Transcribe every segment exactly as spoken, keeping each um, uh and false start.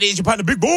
It's your partner, Big Boy.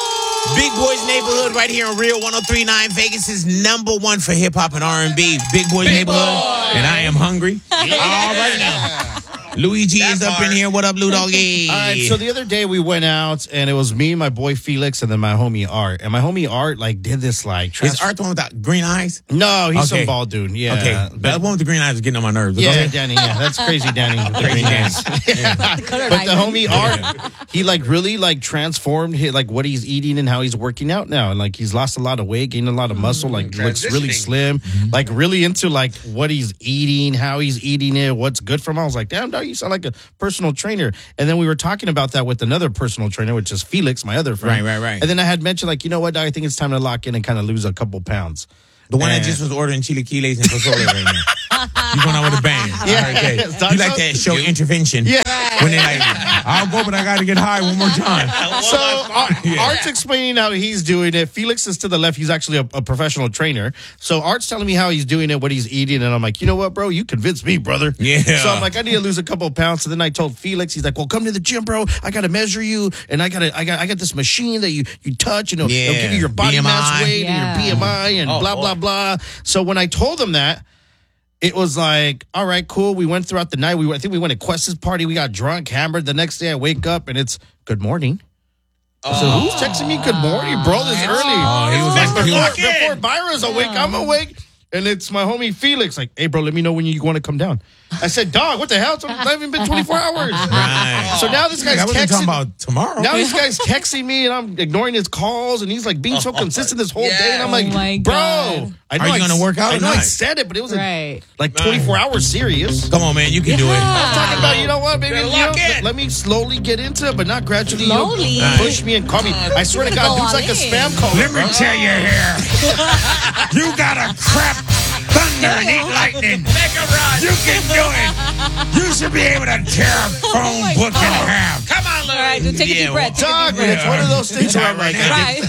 Big Boy's Neighborhood right here on Real one oh three point nine. Vegas is number one for hip-hop and R and B. Big Boy's Big Neighborhood. Boy. And I am hungry. Yeah. All right now. Luigi that is up part. in here. What up, Lou Doggy? All right, so the other day we went out, and it was me, my boy Felix, and then my homie Art. And my homie Art, like, did this, like... Trans- is Art the one with the green eyes? No, he's okay. some bald dude, yeah. Okay, but the one with the green eyes is getting on my nerves. Yeah, okay. Danny, yeah. That's crazy, Danny. With the crazy green eyes. Yeah. But the homie Art, he, like, really, like, transformed, his, like, what he's eating and how he's working out now. And, like, he's lost a lot of weight, gained a lot of muscle, like, looks really slim. Mm-hmm. Like, really into, like, what he's eating, how he's eating it, what's good for him. I was like, damn, dog, you sound like a... personal trainer. And then we were talking about that with another personal trainer, which is Felix, my other friend. Right, right, right. And then I had mentioned, like, you know what, dog, I think it's time to lock in and kind of lose a couple pounds. The one and... that just was ordering chilaquiles and pozole right now. You going out with a bang. Yeah. Okay. You like that show intervention. Yeah. When they're like, I'll go, but I got to get high one more time. So Art, yeah. Art's explaining how he's doing it. Felix is to the left. He's actually a, a professional trainer. So Art's telling me how he's doing it, what he's eating. And I'm like, you know what, bro? You convinced me, brother. Yeah. So I'm like, I need to lose a couple of pounds. So then I told Felix, he's like, well, come to the gym, bro. I got to measure you. And I got to, I got, I got this machine that you, you touch and it'll, yeah. it'll give you your body B M I. Mass weight yeah. and your B M I and oh, blah, boy. blah, blah. So when I told him that, it was like, all right, cool. We went throughout the night. We I think we went to Quest's party. We got drunk, hammered. The next day I wake up and it's good morning. Oh. So who's texting me good morning, bro, this early? Oh, he was like, before, before Byron's awake, I'm awake. And it's my homie Felix, like, hey, bro, let me know when you want to come down. I said, dog, what the hell? It's not even been twenty-four hours. Right. So now this guy's I wasn't texting. talking about tomorrow. Now this guy's texting me, and I'm ignoring his calls, and he's like being so consistent this whole yeah. day. And I'm like, oh bro, God. I know are you I, going to work out? I or know not? I said it, but it was right. a, like twenty-four hours serious. Come on, man, you can yeah. do it. I'm talking about, you know what, baby? You know, let, let me slowly get into it, but not gradually. Slowly. You know, push me and call me. I swear to God, dude's like a spam caller. Let me bro. tell you here, you got a crap. Thunder and eat lightning. You can do it. You should be able to tear a phone oh book God. in half. Come on, Larry. All right, dude, take yeah, a deep breath. Dog, it's one of those things where I'm like, right.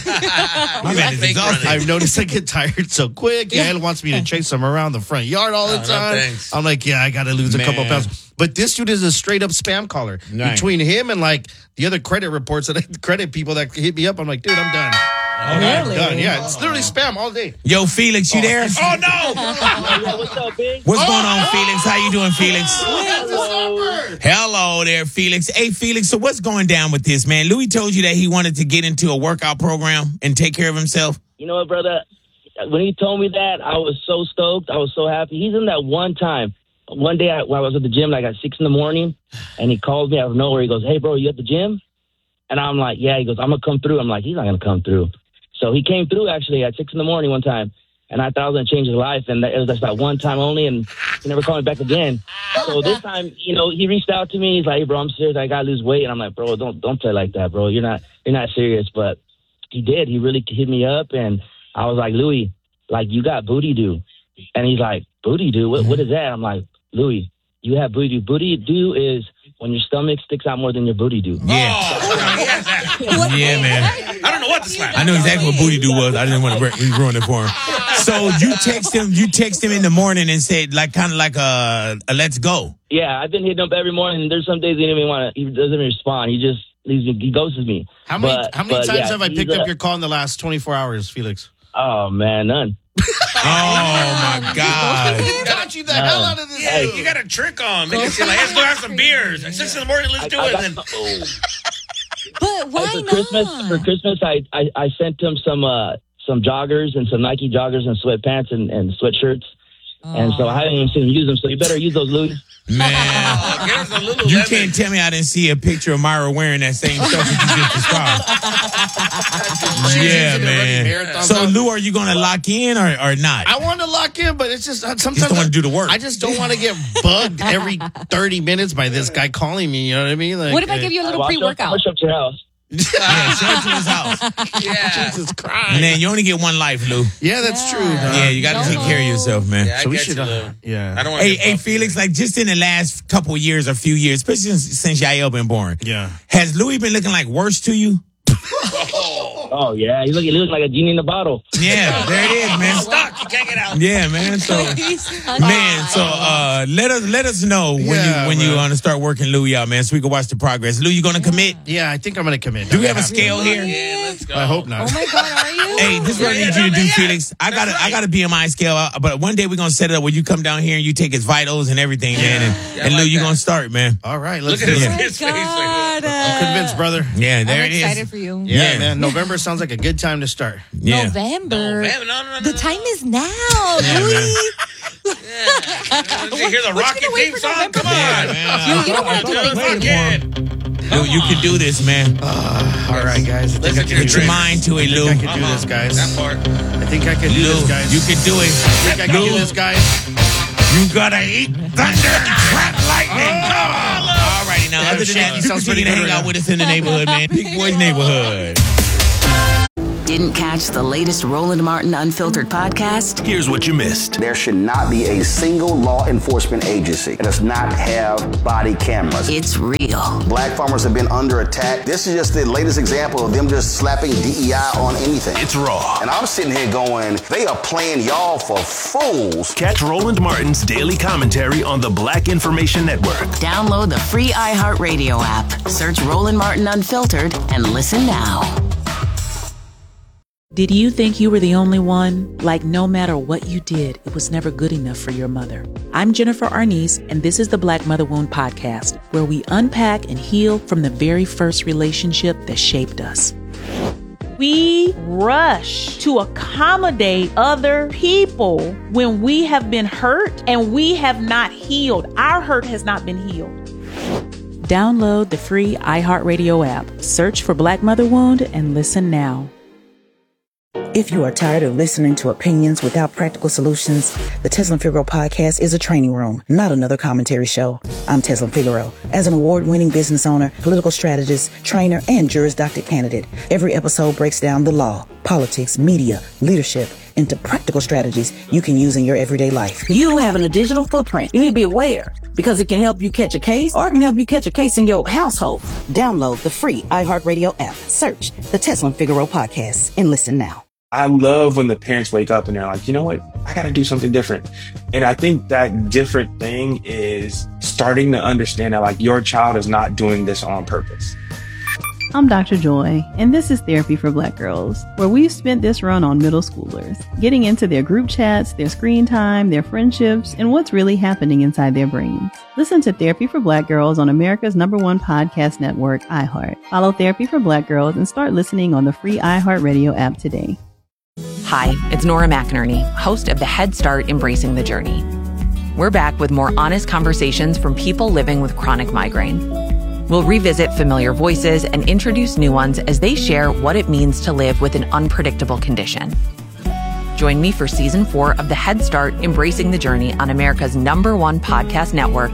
I've noticed I get tired so quick. Gail wants me to chase him around the front yard all the time. No, I'm like, yeah, I got to lose Man. a couple pounds. But this dude is a straight up spam caller. Right. Between him and like the other credit reports that credit people that hit me up, I'm like, dude, I'm done. Oh, really? Done. Yeah, it's literally spam all day. Yo, Felix, you oh. there? Oh, no! Yeah, what's up, big? What's oh. going on, Felix? How you doing, Felix? Hello. Hello there, Felix. Hey, Felix, so what's going down with this, man? Louis told you that he wanted to get into a workout program and take care of himself? You know what, brother? When he told me that, I was so stoked. I was so happy. He's in that one time. One day I, when I was at the gym, like at six in the morning, and he called me out of nowhere. He goes, hey, bro, you at the gym? And I'm like, yeah. He goes, I'm going to come through. I'm like, he's not going to come through. So he came through, actually, at six in the morning one time, and I thought I was going to change his life, and it was just that one time only, and he never called me back again. So this time, you know, he reached out to me. He's like, hey, bro, I'm serious. I got to lose weight. And I'm like, bro, don't don't play like that, bro. You're not you're not serious. But he did. He really hit me up, and I was like, Louis, like, you got booty do. And he's like, booty do? What, what is that? I'm like, Louis, you have booty do. Booty do is when your stomach sticks out more than your booty do. Yeah. Oh, yeah, man. I don't know what to slap. I know exactly what booty do was. I didn't want to ruin it for him. So you text him, you text him in the morning and said, like, kind of like a, a let's go. Yeah, I've been hitting up every morning. There's some days he doesn't even want to, he doesn't even respond. He just, he ghosts me. How many, but, how many but, times yeah, have I picked a, up your call in the last twenty-four hours, Felix? Oh, man, none. Oh, my God. Got you the no. hell out of this. Yeah, you got a trick on. Make it like, let's go have some beers. At six in the morning, let's do I, it. I and then, oh. But why for not? Christmas, for Christmas, I, I, I sent him some uh, some joggers and some Nike joggers and sweatpants and, and sweatshirts. Oh. And so I haven't even seen him use them. So you better use those, Louis. Man, oh, you can't tell me I didn't see a picture of Myra wearing that same stuff that you just described. Yeah, man. So, Lou, are you going to lock in or, or not? I want to lock in, but it's just sometimes you just don't want to do the work. I just don't want to get bugged every thirty minutes by this guy calling me. You know what I mean? Like, what if I give you a little pre-workout? Push up to your house. Yeah, show it to his house. Yeah. Jesus Christ. Man, you only get one life, Lou. Yeah, that's yeah. true. Dog. Yeah, you got to take care of yourself, man. Yeah, so we get should. you, Uh, yeah. I don't want hey, hey, Felix, like just in the last couple of years or few years, especially since, since Yael been born. Yeah. Has Louis been looking like worse to you? Oh, yeah. He looking, he looking like a genie in the bottle. Yeah, there it is, man. Stuck. You can't Check it out. Yeah, man. So, man, so uh, let us let us know when Yeah, you when you man. want to start working Lou out, man, so we can watch the progress. Lou, you gonna commit? Yeah, I think I'm gonna commit. Do we have a scale here? Yeah, let's go. I hope not. Oh my God, are you? Hey, this is what I need you to do, Felix. I got a, I got a B M I scale, uh, but one day we're gonna set it up where you come down here and you take his vitals and everything, man. And, Yeah, I and Lou, like you that. gonna start, man. All right, let's Look at do his, it. Oh my his face. God. I'm convinced, brother. Yeah, there I'm it is. excited for you. Yeah, Yeah. man. November sounds like a good time to start. Yeah. November. No, man, no, no, no, The no, time no. is now, Yeah, Louis. man. Did you hear the What Rocket you gonna wait theme for song? November Come for? on. Yeah, man. You don't want to Just wait again. Lou, you can do this, man. All right, guys. I think Listen I to can your Put do your it. mind to it, I Lou. think I can do this, guys. That part. I think I can do Lou, this, guys. you can do it. I think I can Lou, do this, guys. You gotta eat thunder and trap lightning. All righty, now, Yeah, other than that, Shaggy you sounds continue to pretty hang good out right with us in the neighborhood, man. Big Boys Neighborhood. Didn't catch the latest Roland Martin Unfiltered podcast? Here's what you missed. There should not be a single law enforcement agency that does not have body cameras. It's real. Black farmers have been under attack. This is just the latest example of them just slapping D E I on anything. It's raw. And I'm sitting here going, they are playing y'all for fools. Catch Roland Martin's daily commentary on the Black Information Network. Download the free iHeartRadio app. Search Roland Martin Unfiltered and listen now. Did you think you were the only one? Like no matter what you did, it was never good enough for your mother. I'm Jennifer Arnice, and this is the Black Mother Wound Podcast, where we unpack and heal from the very first relationship that shaped us. We rush to accommodate other people when we have been hurt and we have not healed. Our hurt has not been healed. Download the free iHeartRadio app. Search for Black Mother Wound and listen now. If you are tired of listening to opinions without practical solutions, the Teslin Figaro podcast is a training room, not another commentary show. I'm Teslin Figaro. As an award-winning business owner, political strategist, trainer, and Juris Doctor candidate, every episode breaks down the law, politics, media, leadership into practical strategies you can use in your everyday life. You having a digital footprint. You need to be aware because it can help you catch a case or it can help you catch a case in your household. Download the free iHeartRadio app. Search the Teslin Figaro podcast and listen now. I love when the parents wake up and they're like, you know what? I got to do something different. And I think that different thing is starting to understand that like your child is not doing this on purpose. I'm Doctor Joy, and this is Therapy for Black Girls, where we've spent this run on middle schoolers, getting into their group chats, their screen time, their friendships, and what's really happening inside their brains. Listen to Therapy for Black Girls on America's number one podcast network, iHeart. Follow Therapy for Black Girls and start listening on the free iHeartRadio app today. Hi, it's Nora McInerney, host of the Head Start Embracing the Journey. We're back with more honest conversations from people living with chronic migraine. We'll revisit familiar voices and introduce new ones as they share what it means to live with an unpredictable condition. Join me for season four of the Head Start Embracing the Journey on America's number one podcast network,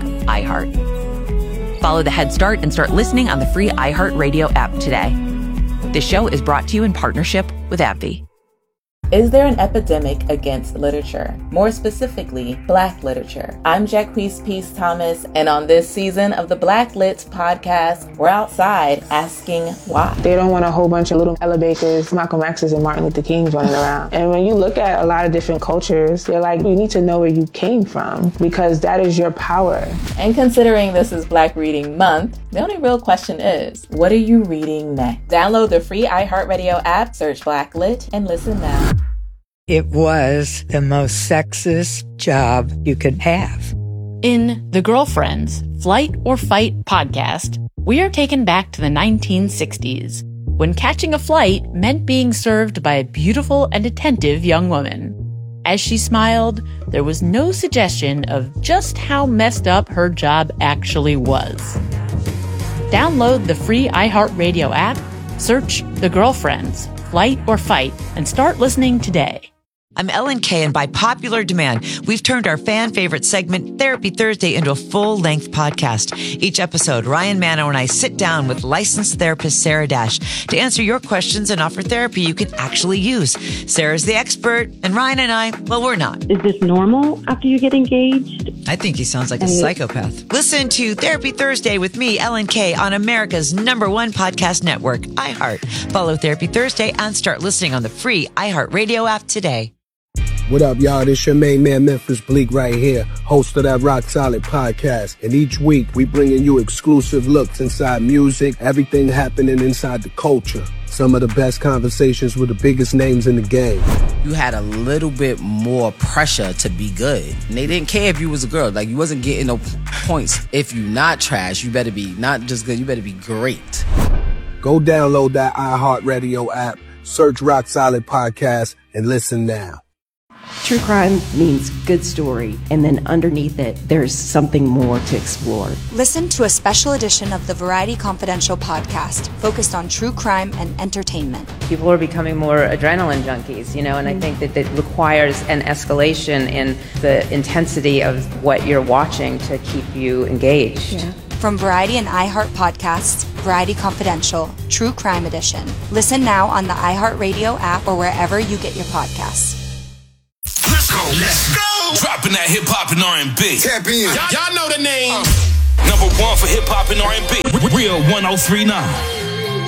iHeart. Follow the Head Start and start listening on the free iHeartRadio app today. This show is brought to you in partnership with AbbVie. Is there an epidemic against literature? More specifically, Black literature. I'm Jacquees Peace Thomas, and on this season of the Black Lit podcast, we're outside asking why. They don't want a whole bunch of little Ella Bakers, Malcolm X's, and Martin Luther Kings running around. And when you look at a lot of different cultures, they're like, you need to know where you came from, because that is your power. And considering this is Black Reading Month, the only real question is, what are you reading next? Download the free iHeartRadio app, search Black Lit, and listen now. It was the most sexist job you could have. In The Girlfriends, Flight or Fight podcast, we are taken back to the nineteen sixties, when catching a flight meant being served by a beautiful and attentive young woman. As she smiled, there was no suggestion of just how messed up her job actually was. Download the free iHeartRadio app, search The Girlfriends, Flight or Fight, and start listening today. I'm Ellen Kay, and by popular demand, we've turned our fan favorite segment, Therapy Thursday, into a full-length podcast. Each episode, Ryan Manno and I sit down with licensed therapist Sarah Dash to answer your questions and offer therapy you can actually use. Sarah's the expert, and Ryan and I, well, we're not. Is this normal after you get engaged? I think he sounds like a psychopath. Listen to Therapy Thursday with me, Ellen Kay, on America's number one podcast network, iHeart. Follow Therapy Thursday and start listening on the free iHeartRadio app today. What up, y'all? This your main man, Memphis Bleak, right here, host of that Rock Solid podcast. And each week, we bringing you exclusive looks inside music, everything happening inside the culture. Some of the best conversations with the biggest names in the game. You had a little bit more pressure to be good. And they didn't care if you was a girl. Like, you wasn't getting no points. If you not trash, you better be not just good, you better be great. Go download that iHeartRadio app, search Rock Solid Podcast, and listen now. True crime means good story, and then underneath it, there's something more to explore. Listen to a special edition of the Variety Confidential podcast focused on true crime and entertainment. People are becoming more adrenaline junkies, you know, and I think that it requires an escalation in the intensity of what you're watching to keep you engaged. Yeah. From Variety and iHeart Podcasts, Variety Confidential, True Crime Edition. Listen now on the iHeartRadio app or wherever you get your podcasts. Let's go, let's go. Dropping that hip hop and R and B. Tap in. Y'all, y'all know the name. Uh. Number one for hip hop and R and B. Real one oh three nine.